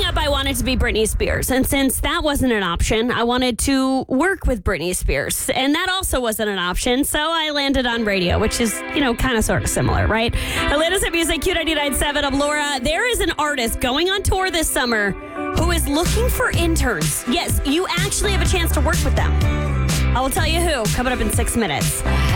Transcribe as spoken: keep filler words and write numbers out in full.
up, I wanted to be Britney Spears. And since that wasn't an option, I wanted to work with Britney Spears. And that also wasn't an option. So I landed on radio, which is, you know, kind of sort of similar, right? Atlanta's Hit Music, Q ninety-nine point seven. I'm Laura. There is an artist going on tour this summer who is looking for interns. Yes, you actually have a chance to work with them. I will tell you who coming up in six minutes.